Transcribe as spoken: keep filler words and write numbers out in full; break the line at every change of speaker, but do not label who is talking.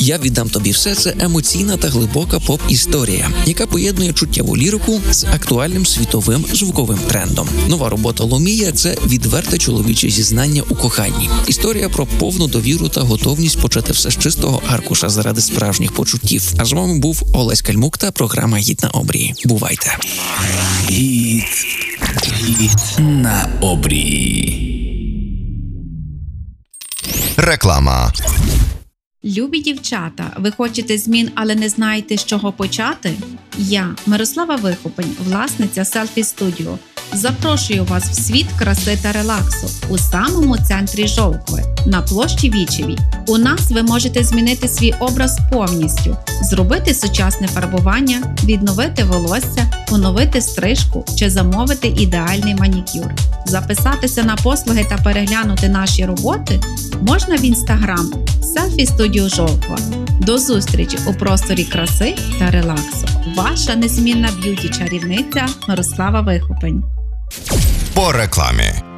«Я віддам тобі все» – це емоційна та глибока поп-історія, яка поєднує чуттєву лірику з актуальним світовим звуковим трендом. Нова робота Ломія – це відверте чоловіче зізнання у коханні. Історія про повну довіру та готовність почати все з чистого аркуша заради справжніх почуттів. А з вами був Олесь Кальмук та програма «Гід на обрії». Бувайте!
Гід, гід на обрії.
Реклама.
Любі дівчата, ви хочете змін, але не знаєте, з чого почати? Я, Мирослава Вихопень, власниця Селфі Студіо, запрошую вас в світ краси та релаксу у самому центрі Жовкви, на площі Вічевій. У нас ви можете змінити свій образ повністю, зробити сучасне фарбування, відновити волосся, оновити стрижку чи замовити ідеальний манікюр. Записатися на послуги та переглянути наші роботи можна в інстаграм Селфі Студіо Жовква. До зустрічі у просторі краси та релаксу. Ваша незмінна б'юті-чарівниця Мирослава Вихопень.
По рекламі.